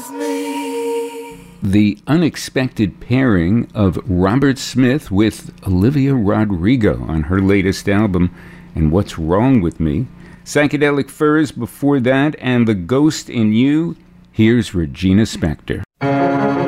The unexpected pairing of Robert Smith with Olivia Rodrigo on her latest album, And What's Wrong With Me. Psychedelic Furs before that, and The Ghost in You. Here's Regina Spektor.